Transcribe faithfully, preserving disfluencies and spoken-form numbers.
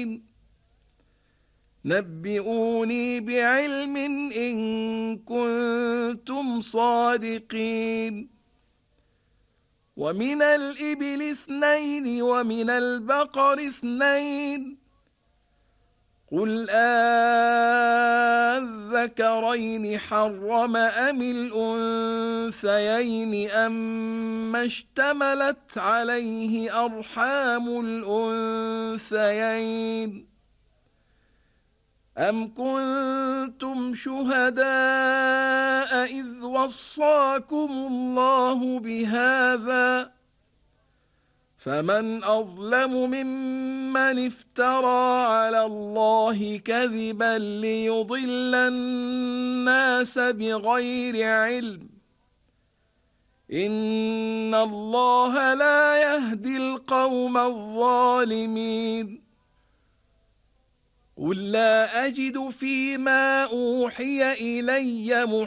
الصادقين نبئوني بعلم إن كنتم صادقين ومن الإبل اثنين ومن البقر اثنين قل آذكرين حرم أم الأنثيين أما اشتملت عليه أرحام الأنثيين أم كنتم شهداء إذ وصاكم الله بهذا فمن أظلم ممن افترى على الله كذبا ليضل الناس بغير علم إن الله لا يهدي القوم الظالمين قل لا أجد فيما أوحي إلي